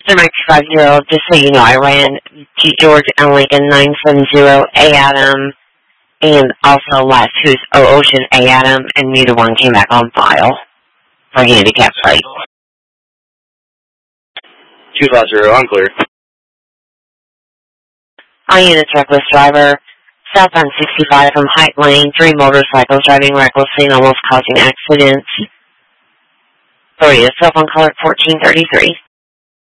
Sir Mike 50, just so you know, I ran G. George and Lincoln 970 A Adam and also last who's Ocean A Adam, and neither one came back on file for handicap plate. 250, unclear. On units, reckless driver, southbound 65 from Height Lane, 3 motorcycles driving recklessly and almost causing accidents. 3, cell phone caller 1433.